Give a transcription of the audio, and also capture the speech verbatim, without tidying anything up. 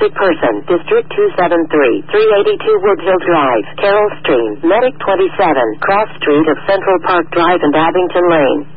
sick person, District two seventy-three, three eighty-two Woodhill Drive, Carroll Stream, Medic twenty-seven, Cross Street of Central Park Drive and Abington Lane.